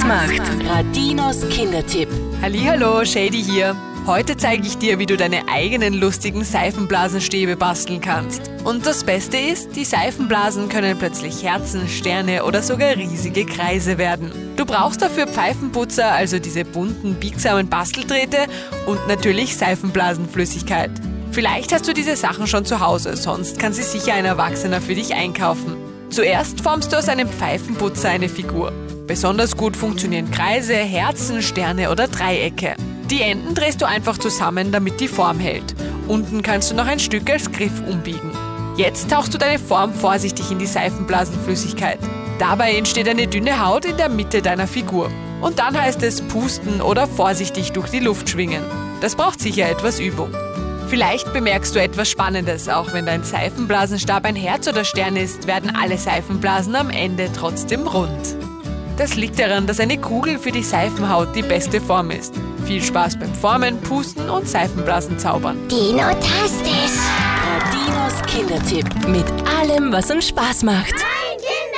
macht. Radinos Kindertipp. Hallihallo, Shady hier. Heute zeige ich dir, wie du deine eigenen lustigen Seifenblasenstäbe basteln kannst. Und das Beste ist, die Seifenblasen können plötzlich Herzen, Sterne oder sogar riesige Kreise werden. Du brauchst dafür Pfeifenputzer, also diese bunten, biegsamen Bastelträte und natürlich Seifenblasenflüssigkeit. Vielleicht hast du diese Sachen schon zu Hause, sonst kann sie sicher ein Erwachsener für dich einkaufen. Zuerst formst du aus einem Pfeifenputzer eine Figur. Besonders gut funktionieren Kreise, Herzen, Sterne oder Dreiecke. Die Enden drehst du einfach zusammen, damit die Form hält. Unten kannst du noch ein Stück als Griff umbiegen. Jetzt tauchst du deine Form vorsichtig in die Seifenblasenflüssigkeit. Dabei entsteht eine dünne Haut in der Mitte deiner Figur. Und dann heißt es pusten oder vorsichtig durch die Luft schwingen. Das braucht sicher etwas Übung. Vielleicht bemerkst du etwas Spannendes. Auch wenn dein Seifenblasenstab ein Herz oder Stern ist, werden alle Seifenblasen am Ende trotzdem rund. Das liegt daran, dass eine Kugel für die Seifenhaut die beste Form ist. Viel Spaß beim Formen, Pusten und Seifenblasen zaubern. Dinotastisch. Radinos Kindertipp. Mit allem, was uns Spaß macht.